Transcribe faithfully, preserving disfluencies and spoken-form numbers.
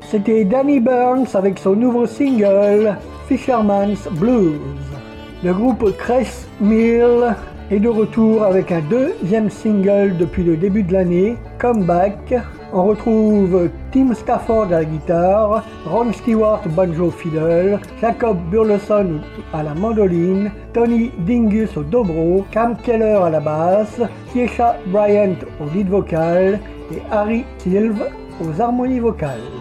C'était Danny Burns avec son nouveau single Fisherman's Blues. Le groupe Cress Mill est de retour avec un deuxième single depuis le début de l'année, Comeback. On retrouve Tim Stafford à la guitare, Ron Stewart au banjo-fiddle, Jacob Burleson à la mandoline, Tony Dingus au dobro, Cam Keller à la basse, Kiesha Bryant au lead vocal et Harry Silve aux harmonies vocales.